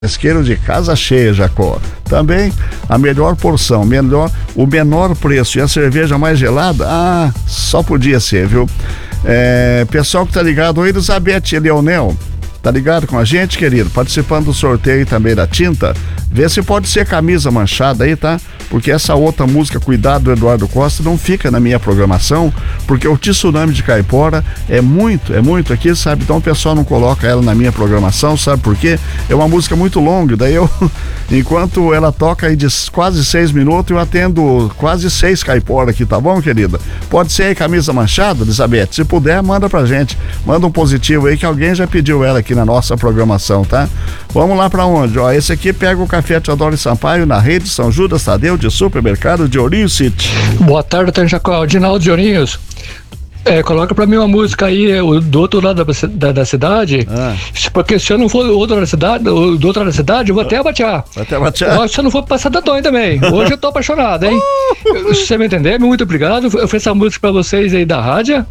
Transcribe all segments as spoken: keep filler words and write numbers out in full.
Pesqueiro de casa cheia, Jacó. Também a melhor porção, melhor, o menor preço e a cerveja mais gelada, ah, só podia ser, viu? É, pessoal que tá ligado, oi, Elizabeth e Leonel, tá ligado com a gente, querido? Participando do sorteio também da tinta, vê se pode ser camisa manchada aí, tá? Porque essa outra música, Cuidado, do Eduardo Costa, não fica na minha programação, porque o Tsunami de Caipora é muito, é muito aqui, sabe? Então o pessoal não coloca ela na minha programação, sabe por quê? É uma música muito longa, daí eu, enquanto ela toca aí de quase seis minutos, eu atendo quase seis Caipora aqui, tá bom, querida? Pode ser aí camisa manchada, Elizabeth? Se puder, manda pra gente, manda um positivo aí que alguém já pediu ela aqui na nossa programação, tá? Vamos lá pra onde? Ó, esse aqui pega o Café Teodoro Sampaio na rede São Judas Tadeu de Supermercado de Ourinho City. Boa tarde, Tanjacó, Dinaldo de Ourinhos. É, coloca pra mim uma música aí o, do outro lado da, da, da cidade, ah. porque se eu não for do outro lado da cidade, do, do outro lado da cidade, eu vou até abatear. Até abatear. Eu, se eu não for passar da Tonha também. Hoje eu tô apaixonado, hein? Uh! Se você me entender, muito obrigado. Eu fiz essa música pra vocês aí da rádio.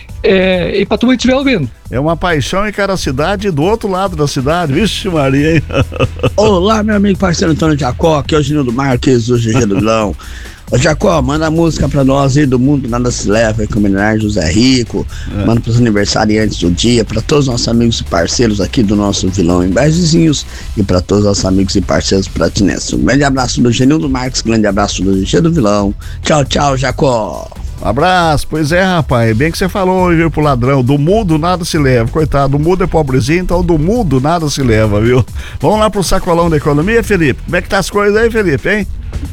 É, e pra tu que estiver ouvindo. É uma paixão em cada cidade e do outro lado da cidade. Vixe Maria, hein? Olá, meu amigo parceiro Antônio Jacó, aqui é o Ginildo Marques, do G G do Vilão. Ô Jacó, manda a música pra nós aí do Mundo Nada Se Leva, com homenagem José Rico, é. Manda pros aniversariantes do dia, pra todos os nossos amigos e parceiros aqui do nosso Vilão em Bejezinhos e pra todos os nossos amigos e parceiros pratinenses. Um grande abraço do Ginildo Marques, grande abraço do G G do Vilão. Tchau, tchau, Jacó. Um abraço, pois é, rapaz, bem que você falou, viu, pro ladrão, do mundo nada se leva, coitado, do mundo é pobrezinho, então do mundo nada se leva, viu? Vamos lá pro sacolão da economia, Felipe? Como é que tá as coisas aí, Felipe, hein?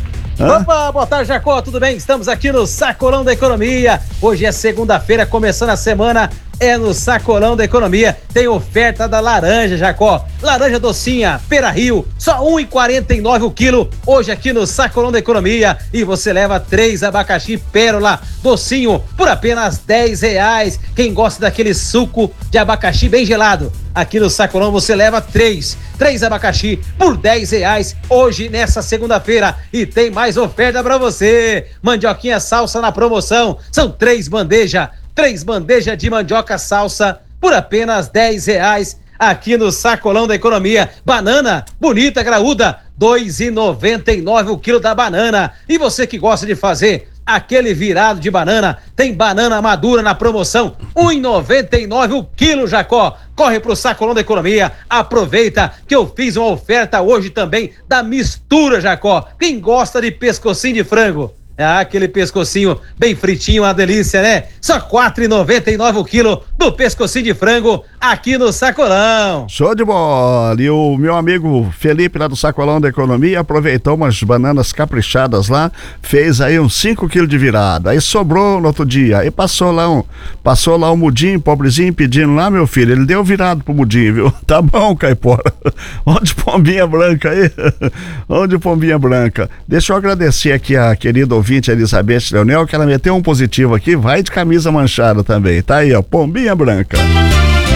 Hã? Opa, boa tarde, Jacó, tudo bem? Estamos aqui no Sacolão da Economia. Hoje é segunda-feira, começando a semana, é no Sacolão da Economia. Tem oferta da laranja, Jacó. Laranja docinha, Pera Rio, só um real e quarenta e nove centavos o quilo, hoje aqui no Sacolão da Economia. E você leva três abacaxi Pérola, docinho, por apenas dez reais. Quem gosta daquele suco de abacaxi bem gelado, aqui no Sacolão você leva três, três abacaxi por dez reais, hoje nessa segunda-feira. E tem mais oferta pra você, mandioquinha salsa na promoção, são três bandejas, três bandejas de mandioca salsa por apenas dez reais, aqui no Sacolão da Economia. Banana bonita, graúda, dois reais e noventa e nove centavos o quilo da banana. E você que gosta de fazer aquele virado de banana, tem banana madura na promoção, um real e noventa e nove centavos o quilo, Jacó. Corre pro Sacolão da Economia, aproveita que eu fiz uma oferta hoje também da mistura, Jacó. Quem gosta de pescocinho de frango? Ah, aquele pescocinho bem fritinho, uma delícia, né? Só quatro reais e noventa e nove centavos o quilo do pescocinho de frango aqui no Sacolão. Show de bola! E o meu amigo Felipe lá do Sacolão da Economia aproveitou umas bananas caprichadas lá, fez aí uns cinco quilos de virada, aí sobrou no outro dia, aí passou lá um, passou lá um mudinho, pobrezinho, pedindo lá, meu filho, ele deu virado pro mudinho, viu? Tá bom, Caipora. Onde pombinha branca aí? Onde pombinha branca? Deixa eu agradecer aqui a querida ouvinte Elizabeth Leonel, que ela meteu um positivo aqui, vai de camisa manchada também, tá aí, ó, pombinha branca.